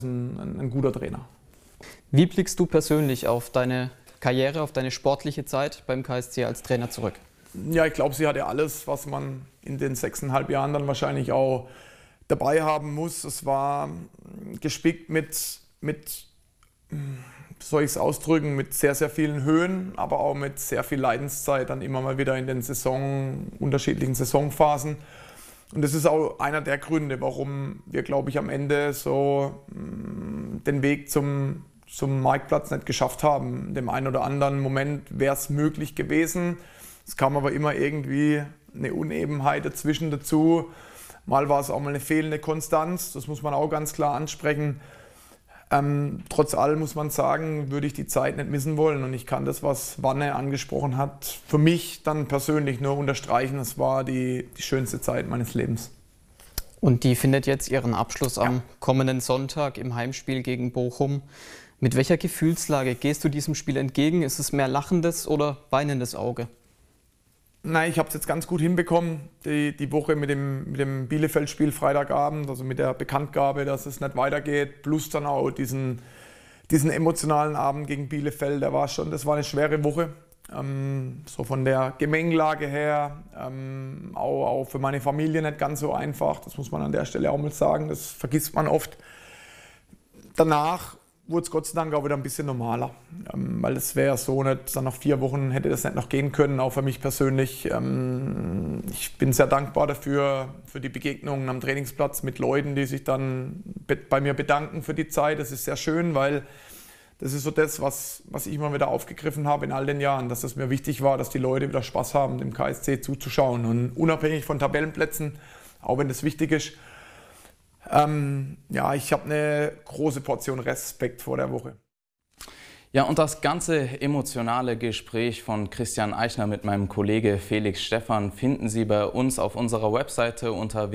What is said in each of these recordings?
Ein guter Trainer. Wie blickst du persönlich auf deine Karriere, auf deine sportliche Zeit beim KSC als Trainer zurück? Ja, ich glaube, sie hatte alles, was man in den 6,5 Jahren dann wahrscheinlich auch dabei haben muss. Es war gespickt mit soll ich es ausdrücken, mit sehr, sehr vielen Höhen, aber auch mit sehr viel Leidenszeit, dann immer mal wieder in den unterschiedlichen Saisonphasen. Und das ist auch einer der Gründe, warum wir, glaube ich, am Ende so den Weg zum Marktplatz nicht geschafft haben. In dem einen oder anderen Moment wäre es möglich gewesen. Es kam aber immer irgendwie eine Unebenheit dazwischen dazu. Mal war es auch mal eine fehlende Konstanz, das muss man auch ganz klar ansprechen. Trotz allem muss man sagen, würde ich die Zeit nicht missen wollen. Und ich kann das, was Wanne angesprochen hat, für mich dann persönlich nur unterstreichen. Es war die schönste Zeit meines Lebens. Und die findet jetzt ihren Abschluss am kommenden Sonntag im Heimspiel gegen Bochum. Mit welcher Gefühlslage gehst du diesem Spiel entgegen? Ist es mehr lachendes oder weinendes Auge? Nein, ich habe es jetzt ganz gut hinbekommen, die Woche mit dem Bielefeld-Spiel Freitagabend, also mit der Bekanntgabe, dass es nicht weitergeht, plus dann auch diesen emotionalen Abend gegen Bielefeld, das war eine schwere Woche, so von der Gemengelage her, auch für meine Familie nicht ganz so einfach, das muss man an der Stelle auch mal sagen, das vergisst man oft. Danach wurde es Gott sei Dank auch wieder ein bisschen normaler, weil es wäre so nicht, dann nach 4 Wochen hätte das nicht noch gehen können, auch für mich persönlich. Ich bin sehr dankbar dafür, für die Begegnungen am Trainingsplatz mit Leuten, die sich dann bei mir bedanken für die Zeit. Das ist sehr schön, weil das ist so das, was ich immer wieder aufgegriffen habe in all den Jahren, dass es mir wichtig war, dass die Leute wieder Spaß haben, dem KSC zuzuschauen. Und unabhängig von Tabellenplätzen, auch wenn das wichtig ist, ja, ich habe eine große Portion Respekt vor der Woche. Ja, und das ganze emotionale Gespräch von Christian Eichner mit meinem Kollege Felix Stephan finden Sie bei uns auf unserer Webseite unter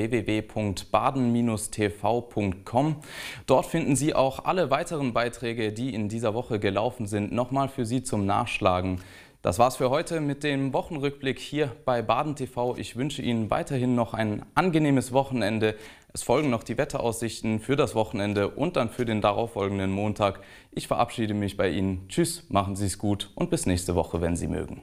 www.baden-tv.com. Dort finden Sie auch alle weiteren Beiträge, die in dieser Woche gelaufen sind, nochmal für Sie zum Nachschlagen. Das war's für heute mit dem Wochenrückblick hier bei Baden TV. Ich wünsche Ihnen weiterhin noch ein angenehmes Wochenende. Es folgen noch die Wetteraussichten für das Wochenende und dann für den darauffolgenden Montag. Ich verabschiede mich bei Ihnen. Tschüss, machen Sie es gut und bis nächste Woche, wenn Sie mögen.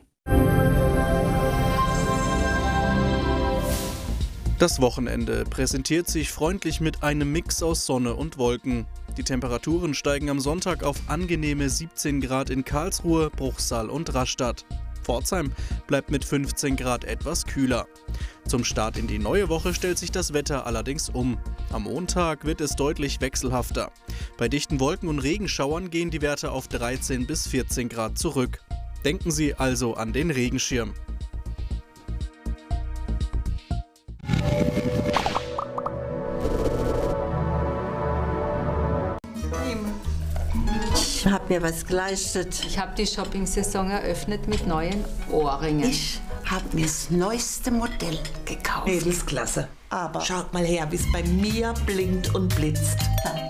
Das Wochenende präsentiert sich freundlich mit einem Mix aus Sonne und Wolken. Die Temperaturen steigen am Sonntag auf angenehme 17 Grad in Karlsruhe, Bruchsal und Rastatt. Pforzheim bleibt mit 15 Grad etwas kühler. Zum Start in die neue Woche stellt sich das Wetter allerdings um. Am Montag wird es deutlich wechselhafter. Bei dichten Wolken und Regenschauern gehen die Werte auf 13 bis 14 Grad zurück. Denken Sie also an den Regenschirm. Ich habe mir was geleistet. Ich habe die Shopping-Saison eröffnet mit neuen Ohrringen. Ich habe mir das neueste Modell gekauft. Mädelsklasse. Aber Schaut mal her, wie es bei mir blinkt und blitzt.